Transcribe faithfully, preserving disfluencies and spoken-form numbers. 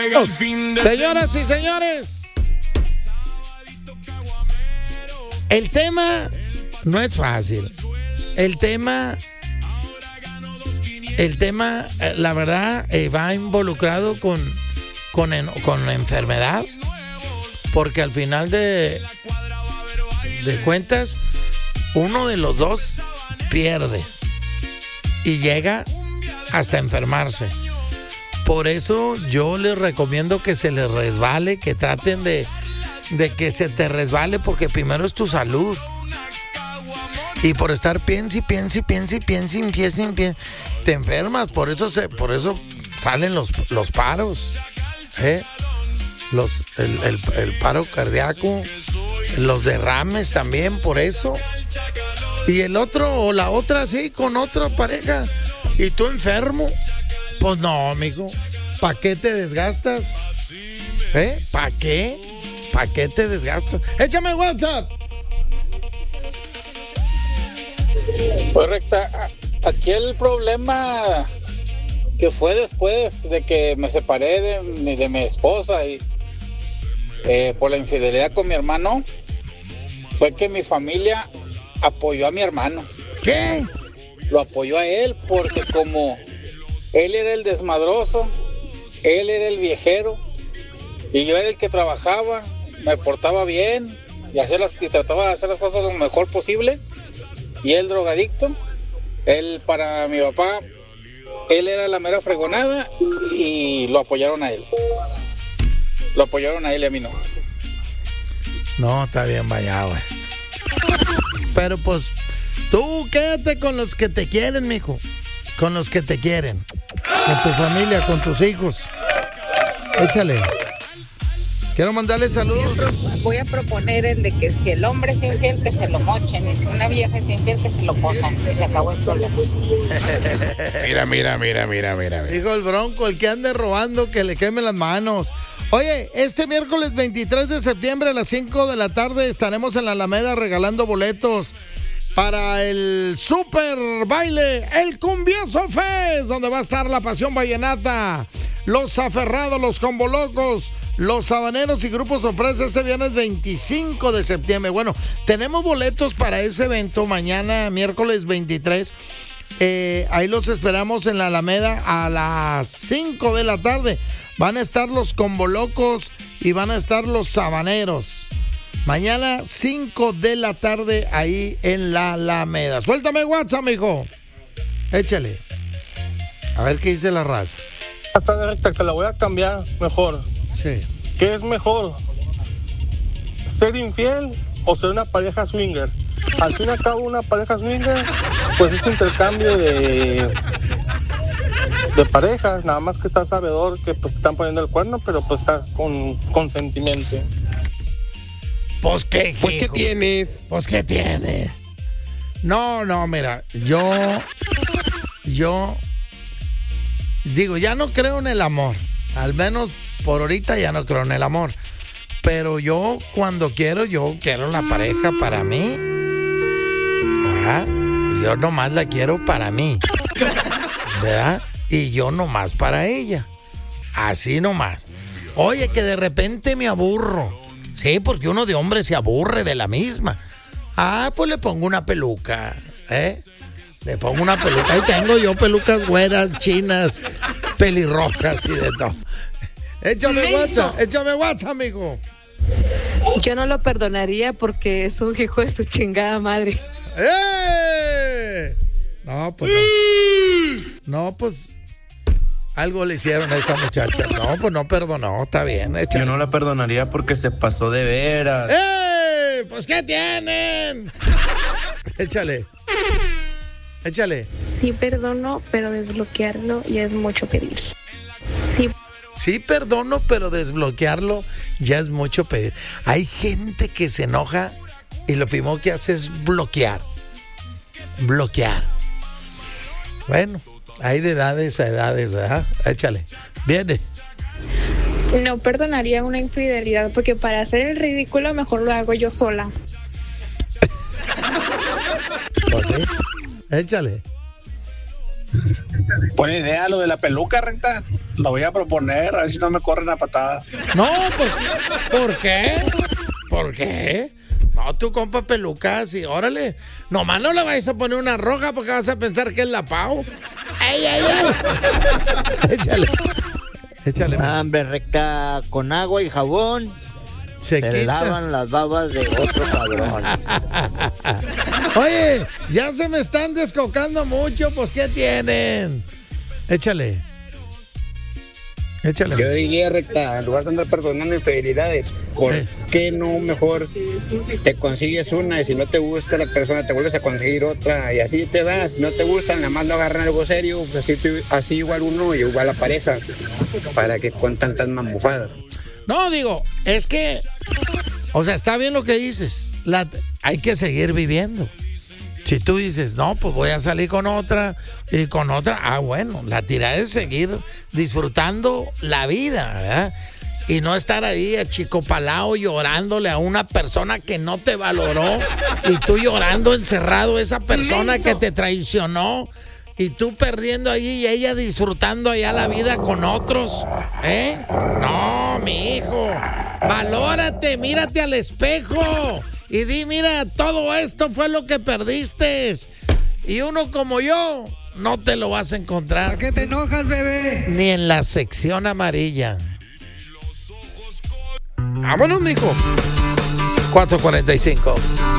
Señoras y señores, el tema no es fácil. El tema, el tema, la verdad, eh, va involucrado con, con, en, con enfermedad, porque al final de, de cuentas, uno de los dos pierde y llega hasta enfermarse. Por eso yo les recomiendo que se les resbale, que traten de, de que se te resbale, porque primero es tu salud. Y por estar piense y piense y piense y piense y piense y piense, te enfermas. Por eso se, por eso salen los, los paros, ¿eh? Los, el, el, el paro cardíaco, los derrames también, por eso. Y el otro o la otra sí, con otra pareja. Y tú enfermo. Pues no, amigo. ¿Para qué te desgastas? ¿Eh? ¿Para qué? ¿Para qué te desgastas? Échame WhatsApp. Correcto. Aquí el problema que fue después de que me separé de mi, de mi esposa y eh, por la infidelidad con mi hermano, fue que mi familia apoyó a mi hermano. ¿Qué? Lo apoyó a él porque como él era el desmadroso, él era el viejero y yo era el que trabajaba, me portaba bien y, hacer las, y trataba de hacer las cosas lo mejor posible. Y él drogadicto, él para mi papá, él era la mera fregonada y lo apoyaron a él. Lo apoyaron a él y a mí no. No, está bien vallado esto. Pero pues, tú quédate con los que te quieren, mijo. Con los que te quieren. Con tu familia, con tus hijos. Échale. Quiero mandarle saludos. Voy a proponer el de que si el hombre es infiel, que se lo mochen. Y si una vieja es infiel, que se lo cosan. Y se acabó el problema. Mira, mira, mira, mira, mira. Dijo el Bronco, el que ande robando, que le queme las manos. Oye, este miércoles veintitrés de septiembre a las cinco de la tarde estaremos en la Alameda regalando boletos para el super baile, el Cumbioso Fest, donde va a estar la Pasión Vallenata, los Aferrados, los Combolocos, los Habaneros y Grupo Sorpresa este viernes veinticinco de septiembre. Bueno, tenemos boletos para ese evento mañana, miércoles veintitrés. Eh, ahí los esperamos en la Alameda a las cinco de la tarde. Van a estar los Combolocos y van a estar los Habaneros. Mañana, cinco de la tarde, ahí en la Alameda. Suéltame WhatsApp, mijo. Échale. A ver qué dice la raza. Hasta directa, que la voy a cambiar mejor. Sí. ¿Qué es mejor? ¿Ser infiel o ser una pareja swinger? Al fin y al cabo, una pareja swinger, pues es intercambio de, de parejas. Nada más que estás sabedor que pues te están poniendo el cuerno, pero pues estás con consentimiento. Pues qué, Pues qué tienes. Pues qué tiene. No, no, mira, yo, yo digo, ya no creo en el amor. Al menos por ahorita ya no creo en el amor. Pero yo cuando quiero, yo quiero la pareja para mí. ¿Verdad? Yo nomás la quiero para mí. ¿Verdad? Y yo nomás para ella. Así nomás. Oye, que de repente me aburro. Sí, porque uno de hombre se aburre de la misma. Ah, pues le pongo una peluca, ¿eh? Le pongo una peluca. Ahí tengo yo pelucas güeras, chinas, pelirrojas y de todo. Échame WhatsApp, échame WhatsApp, amigo. Yo no lo perdonaría porque es un hijo de su chingada madre. ¡Eh! No, pues no. No, pues algo le hicieron a esta muchacha. No, pues no perdonó, está bien. Échale. Yo no la perdonaría porque se pasó de veras. ¡Eh! Pues ¿qué tienen? Échale. Échale. Sí perdono, pero desbloquearlo ya es mucho pedir. Sí. Sí perdono, pero desbloquearlo ya es mucho pedir. Hay gente que se enoja y lo primero que hace es bloquear. Bloquear. Bueno, hay de edades a edades, ¿verdad? Échale. Viene. No perdonaría una infidelidad porque para hacer el ridículo mejor lo hago yo sola. Pues sí. Échale. Buena idea lo de la peluca, Recta. Lo voy a proponer, a ver si no me corren a patadas. No, ¿por, ¿por qué? ¿Por qué? No, tú compa pelucas y órale. Nomás no le vais a poner una roja porque vas a pensar que es la Pau. ¡Ay, ay, ay! Échale. Échale. Hambre, Recta, con agua y jabón. Se, se lavan las babas de otro cabrón. Oye, ya se me están descocando mucho, pues ¿qué tienen? Échale. Échale. Yo diría, Recta, en lugar de andar perdonando infidelidades, ¿por eh. qué no mejor te consigues una y si no te gusta la persona te vuelves a conseguir otra y así te vas? Si no te gusta, nada más lo agarran algo serio, así, así igual uno y igual la pareja, para que con tantas mamufadas. No, digo, es que, o sea, está bien lo que dices, la, hay que seguir viviendo. Si tú dices, no, pues voy a salir con otra y con otra, ah, bueno, la tirada es seguir disfrutando la vida, ¿verdad? Y no estar ahí achicopalado llorándole a una persona que no te valoró y tú llorando encerrado a esa persona que te traicionó y tú perdiendo ahí y ella disfrutando allá la vida con otros, ¿eh? No, mi hijo, valórate, mírate al espejo. Y di, mira, todo esto fue lo que perdiste. Y uno como yo, no te lo vas a encontrar. ¿Por qué te enojas, bebé? Ni en la sección amarilla. Vámonos, mijo. cuatro cuarenta y cinco.